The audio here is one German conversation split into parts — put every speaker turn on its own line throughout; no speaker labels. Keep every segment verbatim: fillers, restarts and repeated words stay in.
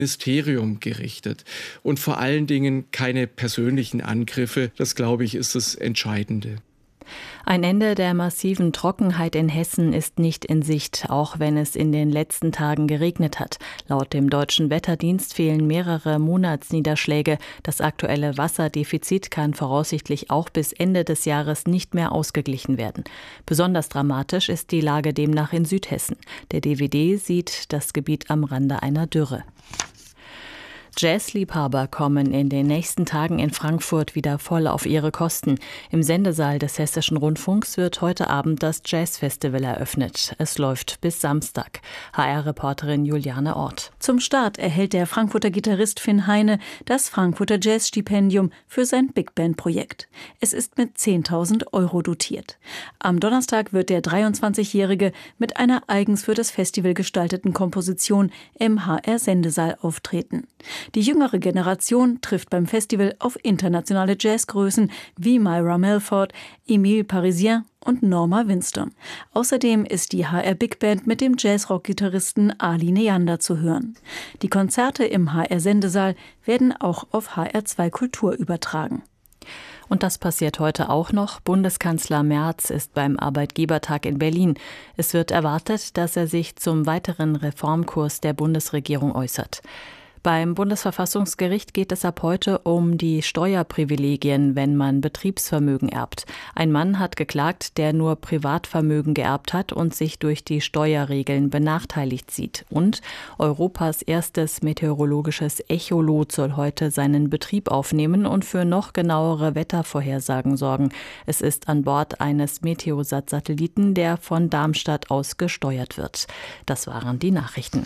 Ministerium gerichtet. Und vor allen Dingen keine persönlichen Angriffe. Das, glaube ich, ist das Entscheidende.
Ein Ende der massiven Trockenheit in Hessen ist nicht in Sicht, auch wenn es in den letzten Tagen geregnet hat. Laut dem Deutschen Wetterdienst fehlen mehrere Monatsniederschläge. Das aktuelle Wasserdefizit kann voraussichtlich auch bis Ende des Jahres nicht mehr ausgeglichen werden. Besonders dramatisch ist die Lage demnach in Südhessen. Der D W D sieht das Gebiet am Rande einer Dürre. Jazzliebhaber kommen in den nächsten Tagen in Frankfurt wieder voll auf ihre Kosten. Im Sendesaal des Hessischen Rundfunks wird heute Abend das Jazzfestival eröffnet. Es läuft bis Samstag. H R-Reporterin Juliane Ort.
Zum Start erhält der Frankfurter Gitarrist Finn Heine das Frankfurter Jazzstipendium für sein Big-Band-Projekt. Es ist mit zehntausend Euro dotiert. Am Donnerstag wird der dreiundzwanzigjährige mit einer eigens für das Festival gestalteten Komposition im H R-Sendesaal auftreten. Die jüngere Generation trifft beim Festival auf internationale Jazzgrößen wie Myra Melford, Emile Parisien und Norma Winston. Außerdem ist die H R Big Band mit dem Jazzrock-Gitarristen Ali Neander zu hören. Die Konzerte im H R-Sendesaal werden auch auf H R zwei Kultur übertragen.
Und das passiert heute auch noch. Bundeskanzler Merz ist beim Arbeitgebertag in Berlin. Es wird erwartet, dass er sich zum weiteren Reformkurs der Bundesregierung äußert. Beim Bundesverfassungsgericht geht es ab heute um die Steuerprivilegien, wenn man Betriebsvermögen erbt. Ein Mann hat geklagt, der nur Privatvermögen geerbt hat und sich durch die Steuerregeln benachteiligt sieht. Und Europas erstes meteorologisches Echolot soll heute seinen Betrieb aufnehmen und für noch genauere Wettervorhersagen sorgen. Es ist an Bord eines Meteosat-Satelliten, der von Darmstadt aus gesteuert wird. Das waren die Nachrichten.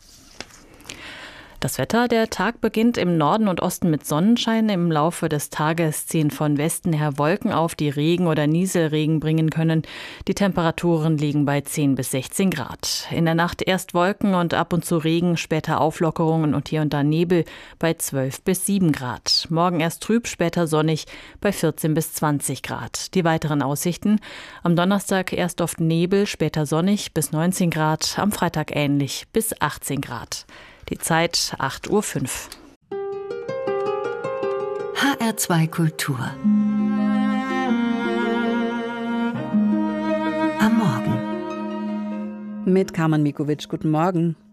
Das Wetter, der Tag beginnt im Norden und Osten mit Sonnenschein. Im Laufe des Tages ziehen von Westen her Wolken auf, die Regen oder Nieselregen bringen können. Die Temperaturen liegen bei zehn bis sechzehn Grad. In der Nacht erst Wolken und ab und zu Regen, später Auflockerungen und hier und da Nebel bei zwölf bis sieben Grad. Morgen erst trüb, später sonnig bei vierzehn bis zwanzig Grad. Die weiteren Aussichten: am Donnerstag erst oft Nebel, später sonnig bis neunzehn Grad, am Freitag ähnlich bis achtzehn Grad. Die Zeit acht Uhr fünf.
H R zwei Kultur. Am Morgen.
Mit Carmen Mikovic, guten Morgen.